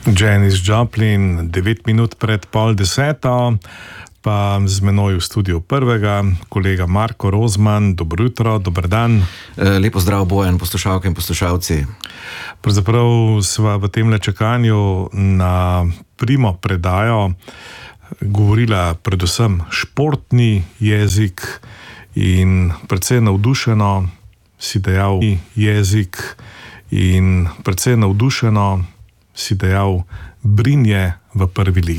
Janis Joplin, 9 minut pred 9:30, pa z menoj v studiu prvega, kolega Marko Rozman. Dobro jutro, dober dan. Lepo zdrav, Bojan, poslušalke in poslušalci. Pravzaprav sva v temle čakanju na Primo predajo govorila predvsem športni jezik in precej navdušeno si dejal jezik in precej navdušeno si dejal Brinje v prvi ligi.